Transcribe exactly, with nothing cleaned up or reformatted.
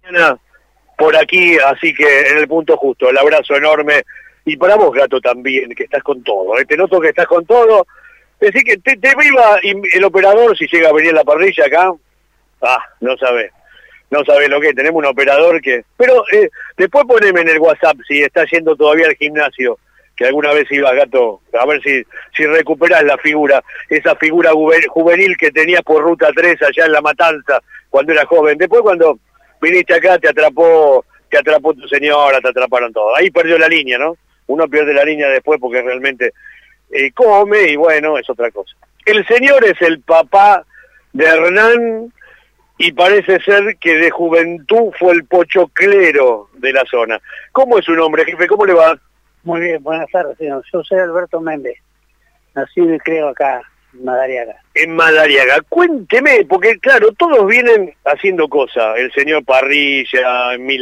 mañana por aquí, así que en el punto justo, el abrazo enorme. Y para vos, Gato, también, que estás con todo, ¿eh? Te noto que estás con todo. Decir que te, te viva el operador si llega a venir la parrilla acá. Ah, no sabés. No sabés lo que es. Tenemos un operador que... Pero eh, después poneme en el WhatsApp si está yendo todavía al gimnasio, que alguna vez ibas, Gato, a ver si, si recuperás la figura, esa figura juvenil que tenías por Ruta tres allá en La Matanza, cuando eras joven. Después cuando viniste acá te atrapó, te atrapó tu señora, te atraparon todos. Ahí perdió la línea, ¿no? Uno pierde la línea después porque realmente eh, come y bueno, es otra cosa. El señor es el papá de Hernán y parece ser que de juventud fue el pochoclero de la zona. ¿Cómo es su nombre, jefe? ¿Cómo le va? Muy bien, buenas tardes, señor. Yo soy Alberto Méndez, nacido y creo acá, en Madariaga. En Madariaga. Cuénteme, porque claro, todos vienen haciendo cosas. El señor Parrilla, Mil